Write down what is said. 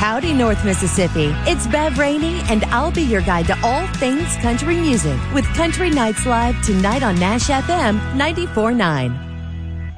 Howdy, North Mississippi. It's Bev Rainey, and I'll be your guide to all things country music with Country Nights Live tonight on Nash FM 94.9.